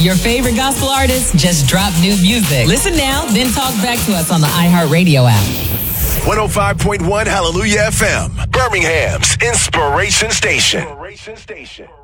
Your favorite gospel artists just drop new music. Listen now, then talk back to us on the iHeartRadio app. 105.1 Hallelujah FM, Birmingham's Inspiration Station.